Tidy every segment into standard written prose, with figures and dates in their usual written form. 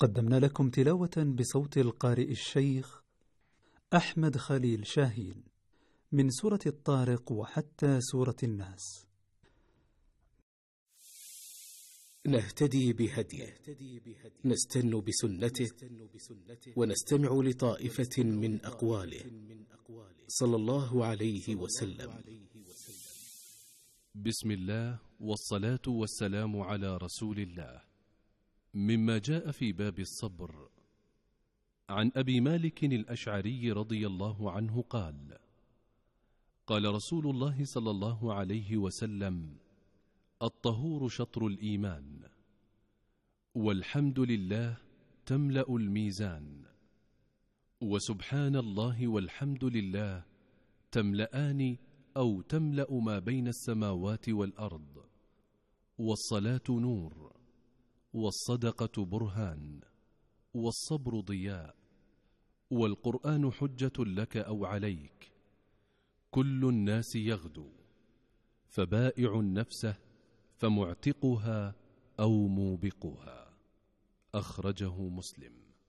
قدمنا لكم تلاوة بصوت القارئ الشيخ أحمد خليل شاهين من سورة الطارق وحتى سورة الناس. نهتدي بهديه، نستن بسنته، ونستمع لطائفة من أقواله صلى الله عليه وسلم. بسم الله والصلاة والسلام على رسول الله. مما جاء في باب الصبر، عن أبي مالك الأشعري رضي الله عنه قال: قال رسول الله صلى الله عليه وسلم: الطهور شطر الإيمان، والحمد لله تملأ الميزان، وسبحان الله والحمد لله تملأان أو تملأ ما بين السماوات والأرض، والصلاة نور، والصدقة برهان، والصبر ضياء، والقرآن حجة لك أو عليك، كل الناس يغدو، فبائع نفسه فمعتقها أو موبقها. أخرجه مسلم.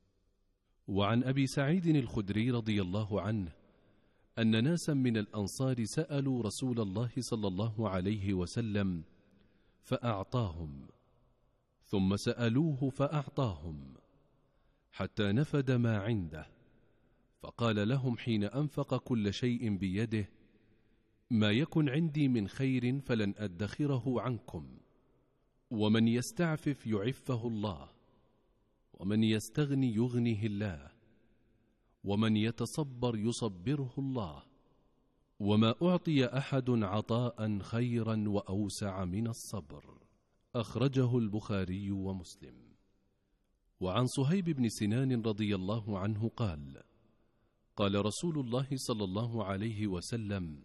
وعن أبي سعيد الخدري رضي الله عنه أن ناسا من الأنصار سألوا رسول الله صلى الله عليه وسلم فأعطاهم، ثم سألوه فأعطاهم، حتى نفد ما عنده، فقال لهم حين أنفق كل شيء بيده: ما يكن عندي من خير فلن أدخره عنكم، ومن يستعفف يعفه الله، ومن يستغني يغنيه الله، ومن يتصبر يصبره الله، وما أعطي أحد عطاء خيرا وأوسع من الصبر. أخرجه البخاري ومسلم. وعن صهيب بن سنان رضي الله عنه قال: قال رسول الله صلى الله عليه وسلم: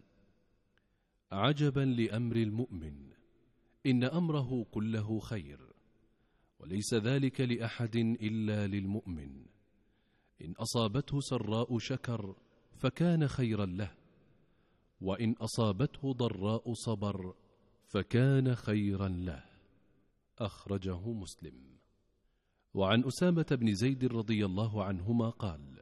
عجبا لأمر المؤمن، إن أمره كله خير، وليس ذلك لأحد إلا للمؤمن، إن أصابته سراء شكر فكان خيرا له، وإن أصابته ضراء صبر فكان خيرا له. أخرجه مسلم. وعن أسامة بن زيد رضي الله عنهما قال: